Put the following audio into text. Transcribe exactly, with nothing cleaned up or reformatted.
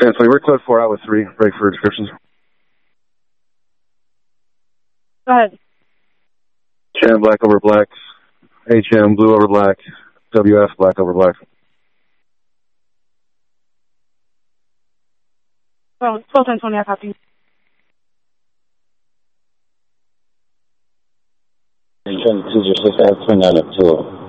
Anthony, we're code four out with three. Ready for descriptions. Go ahead. Chan black over black. H M blue over black. W F black over black. Well, twelve ten twenty, I copy. Trying to choose your six, I have twenty-nine up two.